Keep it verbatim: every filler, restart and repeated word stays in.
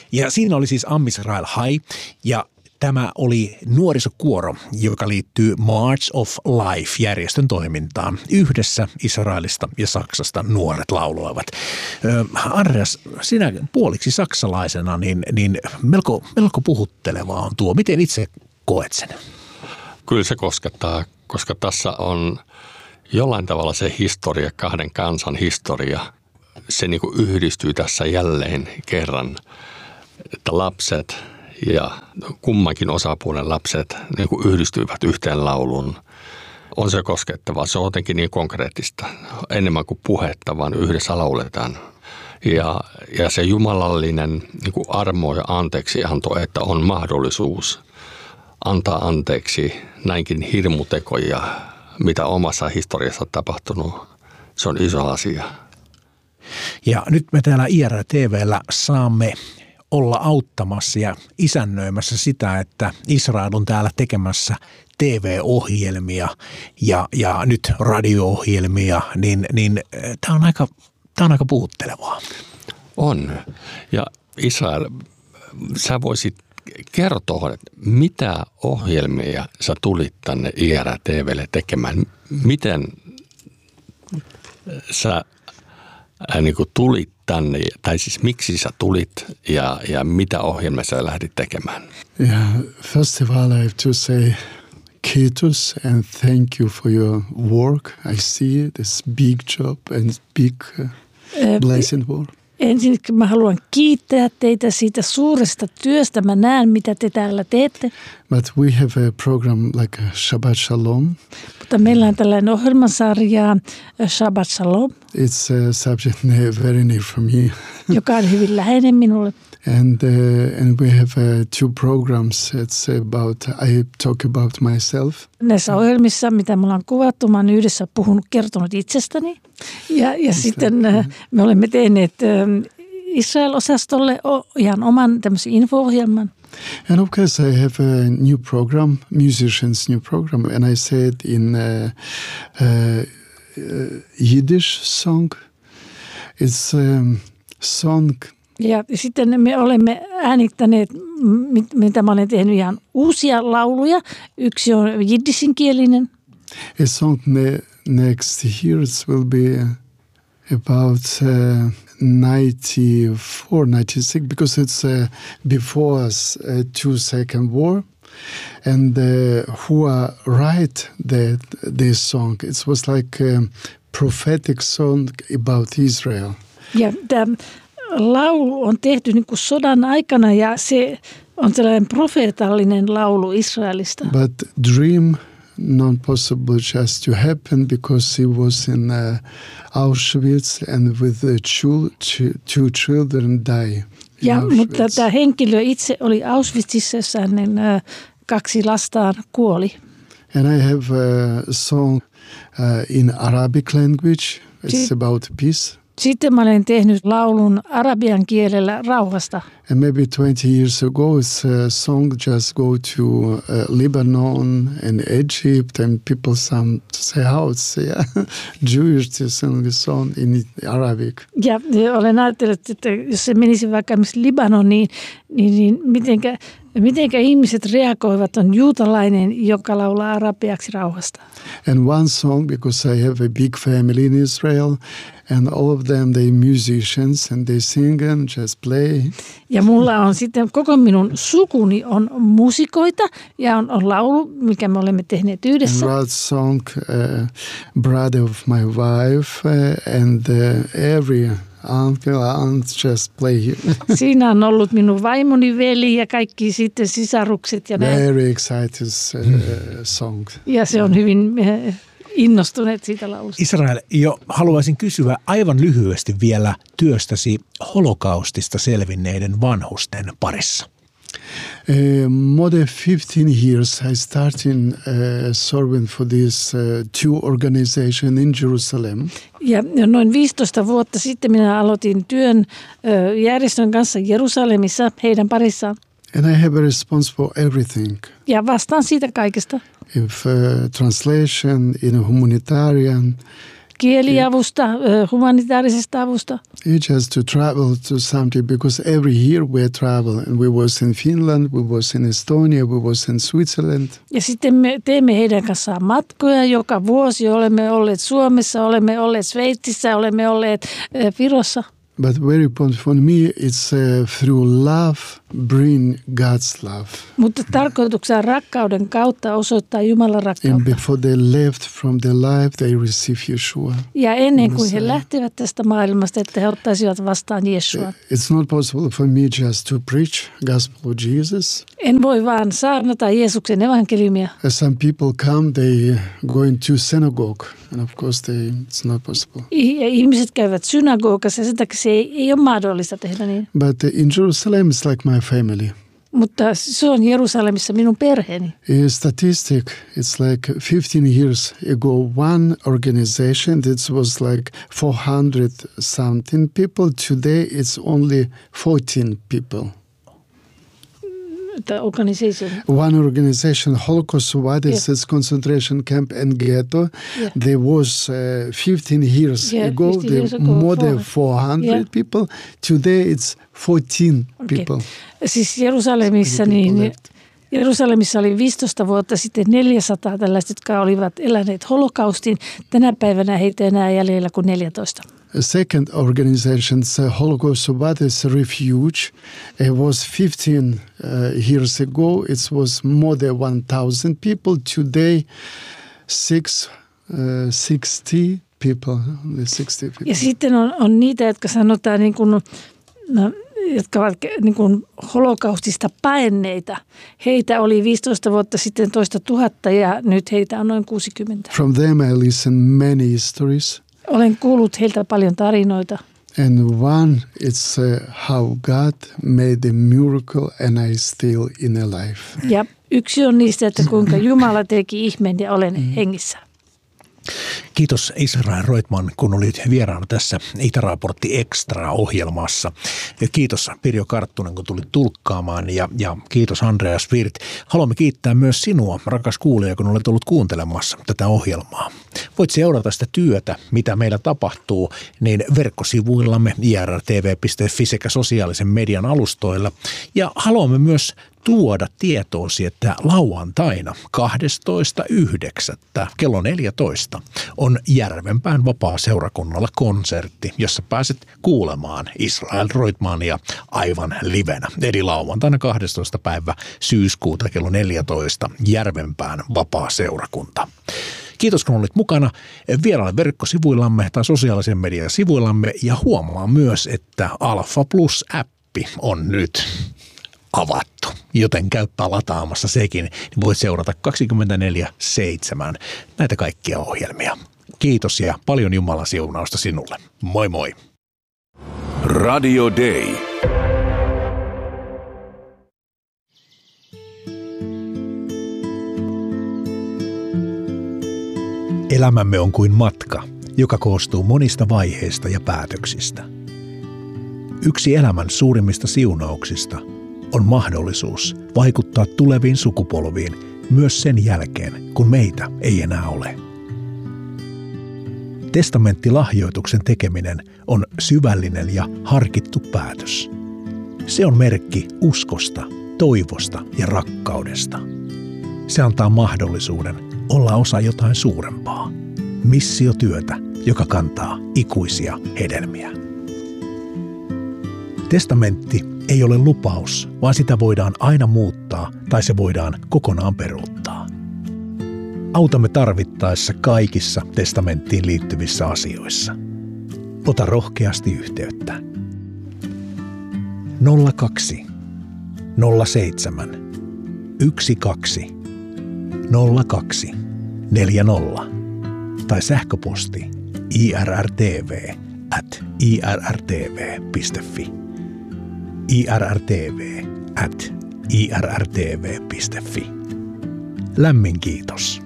Ja siinä oli siis Am Israel High ja tämä oli nuorisokuoro, joka liittyy March of Life-järjestön toimintaan. Yhdessä Israelista ja Saksasta nuoret lauloivat. Andreas, sinä puoliksi saksalaisena, niin, niin melko, melko puhuttelevaa on tuo. Miten itse koet sen? Kyllä se koskettaa, koska tässä on jollain tavalla se historia, kahden kansan historia. Se niin kuin yhdistyy tässä jälleen kerran, että lapset ja kummankin osapuolen lapset niin kuin yhdistyivät yhteen lauluun. On se koskettavaa. Se on jotenkin niin konkreettista. Enemmän kuin puhetta, vaan yhdessä lauletaan. Ja, ja se jumalallinen niin kuin armo ja anteeksianto, että on mahdollisuus antaa anteeksi näinkin hirmutekoja, mitä omassa historiassa on tapahtunut. Se on iso asia. Ja nyt me täällä I R T V:llä saamme olla auttamassa ja isännöimässä sitä, että Israel on täällä tekemässä T V-ohjelmia ja, ja nyt radio-ohjelmia, niin, niin tämä on aika, tämä on aika puhuttelevaa. On. Ja Israel, sä voisit kertoa, että mitä ohjelmia sä tulit tänne I R T V:lle tekemään? Miten sä ää, niin kuin tulit tänne, tai siis miksi sä tulit ja, ja mitä ohjelmia sä lähdit tekemään? Yeah, first of all I have to say kiitos and thank you for your work. I see this big job and big uh, blessing work. Ensinnäkin mä haluan kiittää teitä siitä suuresta työstä. Mä näen, mitä te täällä teette. But we have a program like Shabbat Shalom. Mutta meillä on tällainen ohjelmasarja Shabbat Shalom. It's a subject very near for me. Joka on hyvin läheinen minulle. And uh, and we have uh, two programs. It's about I talk about myself. Näissä ohjelmissa, mitä me ollaan kuvattu, mä oon yhdessä puhunut, kertonut itsestäni. Ja, ja sitten uh, me olemme tehneet uh, Israel-osastolle ihan oman tämmöisen info-ohjelman. And of course I have a new program, musicians new program, and I said in uh, uh, Yiddish song. It's a um, song. Ja sitten me olemme äänittäneet, mitä mä olen tehnyt, ihan uusia lauluja. Yksi on jiddisinkielinen. A song ne- next year will be about uh, ninety-four, ninety-six, because it's uh, before us, uh, two second war. And uh, who uh, write that this song? It was like a prophetic song about Israel. Ja tämä laulu on tehty niin kuin sodan aikana ja se on sellainen profeetallinen laulu Israelista. But dream not possible just to happen because he was in uh, Auschwitz and with the two, two children die. Ja, mutta tämä henkilö itse oli Auschwitzissa, jossa hänen uh, kaksi lastaan kuoli. And I have a song uh, in Arabic language. It's si- about peace. Sitten mä olen tehnyt laulun arabian kielellä rauhasta. And maybe twenty years ago, it's a song just go to uh, Lebanon and Egypt, and people some say how it's yeah, Jewish to sing the song in Arabic. Ja olen ajatellut, että jos se menisi vaikka Libanoniin, niin, niin mitenkä, mitenkä ihmiset reagoivat, on juutalainen, joka laulaa arabiaksi rauhasta. And one song, because I have a big family in Israel, and all of them, they musicians, and they sing and just play. Ja mulla on sitten, koko minun sukuni on musikoita ja on, on laulu, mikä me olemme tehneet yhdessä. And wrote song, uh, Brother of my wife, uh, and uh, every uncle, aunt just play. Siinä on ollut minun vaimoni veli ja kaikki sitten sisarukset. Ja very excited uh, song. Ja se on hyvin innostuneet siitä laulusta. Israel, jo haluaisin kysyä aivan lyhyesti vielä työstäsi holokaustista selvinneiden vanhusten parissa. Uh, more than fifteen years I started uh, serving for this uh, two organization in Jerusalem. Ja noin viisitoista vuotta sitten minä aloitin työn uh, järjestön kanssa Jerusalemissa heidän parissaan. And I have a response for everything. Ja vastaan siitä kaikesta. If uh, translation in a humanitarian kieliavusta, humanitaarisesta avusta. Each has to travel to something because every year we travel. And we was in Finland, we was in Estonia, we was in Switzerland. Ja sitten me teemme heidän kanssaan matkoja joka vuosi. Olemme olleet Suomessa, olemme olleet Sveitsissä, olemme olleet Virossa. But very important for me, it's uh, through love, bring God's love. Mutta tarkoituksena rakkauden kautta osoittaa Jumalan rakkautta. And before they left from their life, they receive Yeshua. Ja ennen kuin he lähtivät tästä maailmasta, että he ottaisivat vastaan Jeshua. It's not possible for me just to preach gospel of Jesus. En voi vaan saarnata Jeesuksen evankeliumia. As some people come, they go into synagogue, and of course they, it's not possible. Ja ihmiset käyvät synagogassa ja sen takia se ei, ei ole mahdollista tehdä niin. But in Jerusalem, it's like my family. Mutta se on Jerusalemissa minun perheeni. A statistic, it's like fifteen years ago, one organization that was like four hundred something people. Today it's only fourteen people. The organization. One organization, Holocaust Survivors yeah. concentration camp and ghetto. Yeah. There was uh, fifteen years yeah, ago, fifteen there years ago, more than four hundred yeah. people. Today it's fourteen okay. people. Siis Jerusalemissa, niin, Jerusalemissa oli viisitoista vuotta sitten neljäsataa tällaista, jotka olivat eläneet holokaustin. Tänä päivänä heitä enää jäljellä kuin neljätoista. A second organization, the Holocaust Survivors Refuge, it was fifteen uh, years ago. It was more than one thousand people. Today, six, uh, sixty people, sixty people. Ja sitten on, on niitä, jotka sanotaan niin kuin, no, jotka ovat niin kuin holokaustista paenneita. Heitä oli viisitoista vuotta sitten toista tuhatta ja nyt heitä on noin kuusikymmentä. From them I listen many stories. Olen kuullut heiltä paljon tarinoita. And one, it's uh, how God made a miracle and I still in alive. Ja yksi on niistä, että kuinka Jumala teki ihmeen ja olen hengissä. Kiitos Israel Roitman, kun olit vieraana tässä Itäraportti Extra-ohjelmassa. Ja kiitos Pirjo Karttunen, kun tulit tulkkaamaan ja, ja kiitos Andreas Wirth. Haluamme kiittää myös sinua, rakas kuulija, kun olet ollut kuuntelemassa tätä ohjelmaa. Voit seurata sitä työtä, mitä meillä tapahtuu, niin verkkosivuillamme i r r t v piste f i sekä sosiaalisen median alustoilla. Ja haluamme myös tuoda tietoosi, että lauantaina kahdestoista yhdeksättä kello neljätoista on Järvenpään vapaa-seurakunnalla konsertti, jossa pääset kuulemaan Israel Roitmania aivan livenä. Eli lauantaina kahdestoista päivä syyskuuta kello neljätoista Järvenpään vapaa-seurakunta. Kiitos, kun olit mukana. Vieraille verkkosivuillamme tai sosiaalisen median sivuillamme ja huomaa myös, että Alfa Plus-appi on nyt avattu, joten käypä lataamassa sekin, niin voit seurata kaksikymmentäneljä seitsemän näitä kaikkia ohjelmia. Kiitos ja paljon Jumalan siunausta sinulle. Moi moi! Radio Day. Elämämme on kuin matka, joka koostuu monista vaiheista ja päätöksistä. Yksi elämän suurimmista siunauksista on mahdollisuus vaikuttaa tuleviin sukupolviin myös sen jälkeen, kun meitä ei enää ole. Testamenttilahjoituksen tekeminen on syvällinen ja harkittu päätös. Se on merkki uskosta, toivosta ja rakkaudesta. Se antaa mahdollisuuden olla osa jotain suurempaa. Missiotyötä, joka kantaa ikuisia hedelmiä. Testamentti ei ole lupaus, vaan sitä voidaan aina muuttaa tai se voidaan kokonaan peruuttaa. Autamme tarvittaessa kaikissa testamenttiin liittyvissä asioissa. Ota rohkeasti yhteyttä. nolla kaksi nolla seitsemän yksi kaksi nolla kaksi neljä nolla tai sähköposti irrtv at irrtv piste fi. irrtv at irrtv piste fi. Lämmin kiitos.